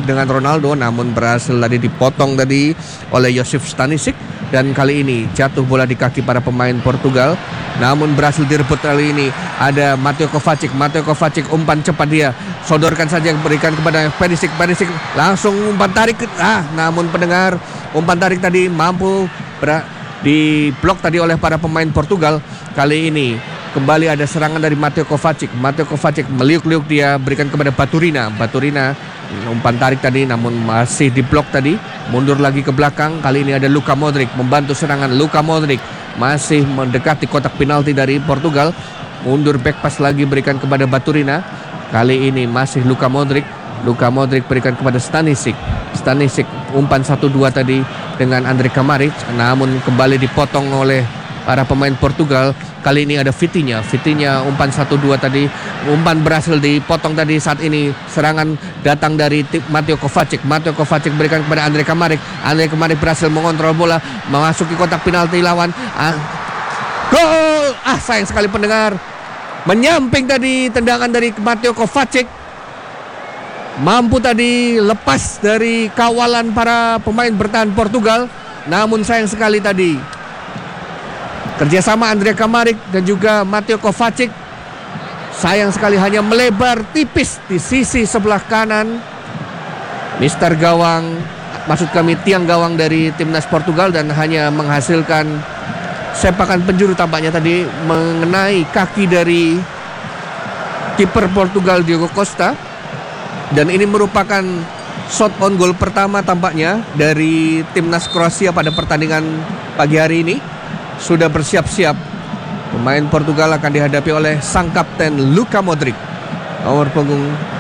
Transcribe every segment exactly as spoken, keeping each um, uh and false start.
dengan Ronaldo, namun berhasil tadi dipotong tadi oleh Josip Stanisic. Dan kali ini jatuh bola di kaki para pemain Portugal, namun berhasil direbut kali ini. Ada Mateo Kovacic, Mateo Kovacic umpan cepat dia, sodorkan saja, berikan kepada Perisic, Perisic langsung umpan tarik. Ah, namun pendengar, umpan tarik tadi mampu ber- diblok tadi oleh para pemain Portugal. Kali ini kembali ada serangan dari Mateo Kovacic. Mateo Kovacic meliuk-liuk dia, berikan kepada Baturina. Baturina umpan tarik tadi namun masih diblok tadi. Mundur lagi ke belakang. Kali ini ada Luka Modric membantu serangan. Luka Modric masih mendekati kotak penalti dari Portugal. Mundur back pass lagi, berikan kepada Baturina. Kali ini masih Luka Modric. Luka Modric berikan kepada Stanisic. Stanisic umpan satu dua tadi dengan Andre Kramaric, namun kembali dipotong oleh para pemain Portugal. Kali ini ada Vitinha. Vitinha umpan satu dua tadi. Umpan berhasil dipotong tadi. Saat ini serangan datang dari tim Mateo Kovacic. Mateo Kovacic berikan kepada Andre Kramaric. Andre Kramaric berhasil mengontrol bola, memasuki kotak penalti lawan. Ah, gol! Ah, sayang sekali pendengar. Menyamping tadi tendangan dari Mateo Kovacic. Mampu tadi lepas dari kawalan para pemain bertahan Portugal. Namun sayang sekali tadi kerjasama Andre Kramaric dan juga Mateo Kovacic sayang sekali hanya melebar tipis di sisi sebelah kanan Mister Gawang, maksud kami tiang gawang dari timnas Portugal, dan hanya menghasilkan sepakan penjuru tampaknya tadi mengenai kaki dari kiper Portugal Diogo Costa. Dan ini merupakan shot on goal pertama tampaknya dari timnas Kroasia pada pertandingan pagi hari ini. Sudah bersiap-siap pemain Portugal akan dihadapi oleh sang kapten Luka Modric. Nomor punggung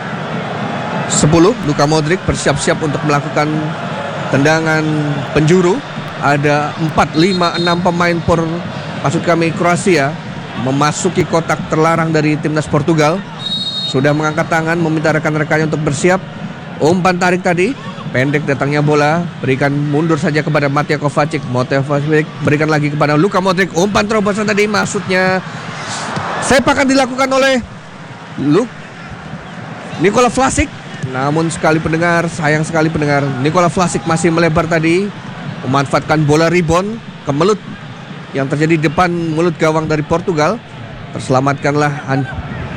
sepuluh Luka Modric bersiap-siap untuk melakukan tendangan penjuru. Ada empat, lima, enam pemain por, maksud kami Kroasia memasuki kotak terlarang dari timnas Portugal. Sudah mengangkat tangan meminta rekan-rekannya untuk bersiap. Umpan tarik tadi pendek datangnya bola, berikan mundur saja kepada Mateo Kovacic. Mateo Kovacic berikan lagi kepada Luka Modric. Umpan terobosan tadi maksudnya sepakan dilakukan oleh Luke Nikola Vlasic. Namun sekali pendengar, sayang sekali pendengar, Nikola Vlasic masih melebar tadi, memanfaatkan bola rebound ke mulut yang terjadi di depan mulut gawang dari Portugal. Terselamatkanlah an-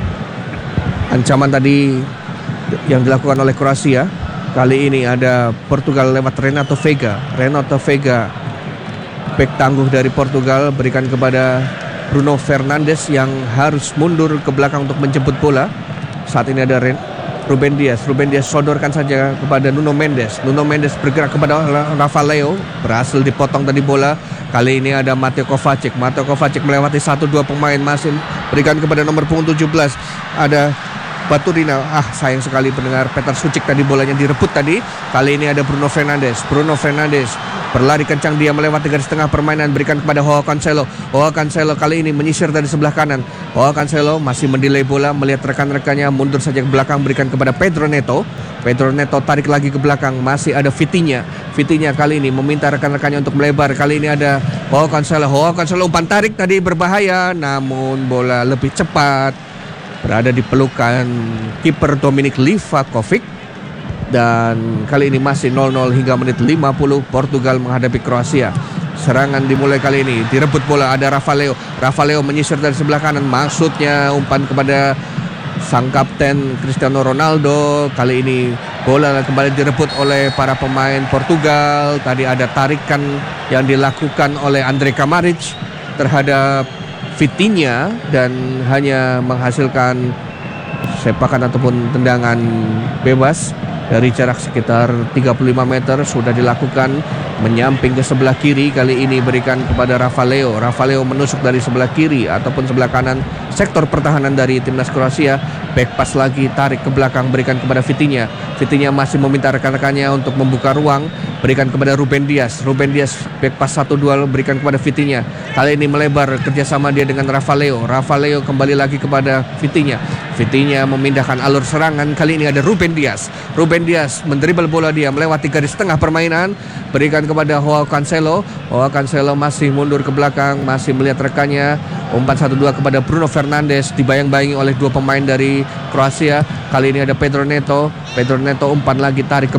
ancaman tadi yang dilakukan oleh Kroasia. Kali ini ada Portugal lewat Renato Veiga. Renato Veiga, bek tangguh dari Portugal, berikan kepada Bruno Fernandes yang harus mundur ke belakang untuk menjemput bola. Saat ini ada Ren- Ruben Dias. Ruben Dias sodorkan saja kepada Nuno Mendes. Nuno Mendes bergerak kepada Rafa Leo. Berhasil dipotong tadi bola. Kali ini ada Mateo Kovacic. Mateo Kovacic melewati satu dua pemain, masih berikan kepada nomor punggung tujuh belas. Ada Baturina. Ah, sayang sekali pendengar, Petar Sucic tadi bolanya direbut tadi. Kali ini ada Bruno Fernandes. Bruno Fernandes berlari kencang, dia melewati garis tengah permainan, berikan kepada Joao Cancelo. Joao Cancelo kali ini menyisir dari sebelah kanan. Joao Cancelo masih mendelay bola, melihat rekan-rekannya, mundur saja ke belakang, berikan kepada Pedro Neto. Pedro Neto tarik lagi ke belakang, masih ada Vitinha. Vitinha kali ini meminta rekan-rekannya untuk melebar. Kali ini ada Joao Cancelo. Joao Cancelo umpan tarik tadi berbahaya, namun bola lebih cepat berada di pelukan kiper Dominik Livakovic. Dan kali ini masih nol nol hingga menit lima puluh, Portugal menghadapi Kroasia. Serangan dimulai kali ini, direbut bola, ada Rafa Leo. Rafa Leo menyisir dari sebelah kanan, maksudnya umpan kepada sang kapten Cristiano Ronaldo. Kali ini bola kembali direbut oleh para pemain Portugal. Tadi ada tarikan yang dilakukan oleh Andre Kramaric terhadap Vitinha dan hanya menghasilkan sepakan ataupun tendangan bebas dari jarak sekitar tiga puluh lima meter. Sudah dilakukan, menyamping ke sebelah kiri. Kali ini berikan kepada Rafa Leo. Rafa Leo menusuk dari sebelah kiri ataupun sebelah kanan sektor pertahanan dari timnas Kroasia. Back pass lagi, tarik ke belakang, berikan kepada Vitinha. Vitinha masih meminta rekan-rekannya untuk membuka ruang, berikan kepada Ruben Dias. Ruben Dias back pass satu dua, berikan kepada Vitinha. Kali ini melebar kerjasama dia dengan Rafa Leo. Rafa Leo kembali lagi kepada Vitinha. Vitinha memindahkan alur serangan. Kali ini ada Ruben Dias. Ruben Dias mendribel bola, dia melewati garis tengah permainan, berikan kepada Joao Cancelo. Joao Cancelo masih mundur ke belakang, masih melihat rekannya. Umpan satu dua kepada Bruno Fernandes, dibayang-bayangi oleh dua pemain dari Kroasia. Kali ini ada Pedro Neto. Pedro Neto umpan lagi, tarik ke